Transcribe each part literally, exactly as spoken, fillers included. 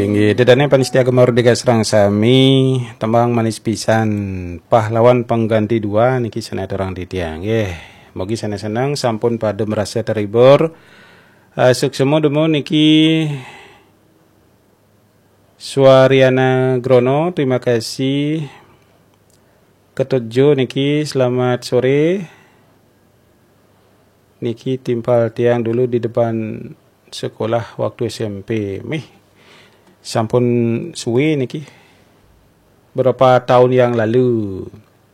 nggih dedane panitia Agama Merdeka Serang Sami tembang manis pisan pahlawan pengganti dua niki sana orang di tiang nggih. Mugi sana senang sampun pada merasa terhibur. Uh, suksemo demo niki Suariana Grono, terima kasih. Ketujuh niki selamat sore. Niki timpal tiang dulu di depan sekolah waktu S M P. Mih, sampun suwe niki. Berapa tahun yang lalu.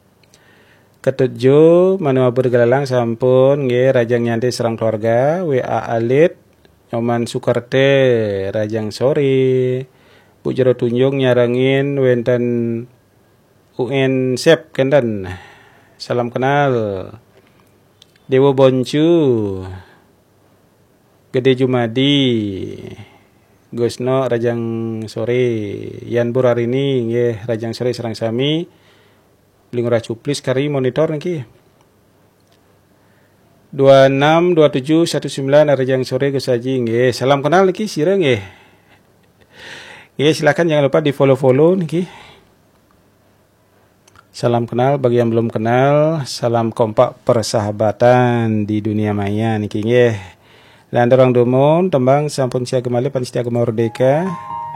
Ketujuh manua bergelalang sampun nggih Rajang Nyantai serang keluarga, W A Alit, Nyoman Sukarte, Rajang sore. Bu Jero Tunjung nyarangin wenten U N Sep kendan. Salam kenal. Dewa Boncu, Gede Jumadi, Gusno Rajang sore, Yan Burarini nggih Rajang sore Serang Sami. Lingura Cuplis kari monitor niki. dua enam dua tujuh satu sembilan Rajang sore Gus Haji nggih. Salam kenal niki sira nggih. Nggih silakan jangan lupa di follow-follow niki. Salam kenal bagi yang belum kenal, salam kompak persahabatan di dunia maya niki nggih. Lan dorong domon tembang sampun sia kembali panitia Agama Merdeka.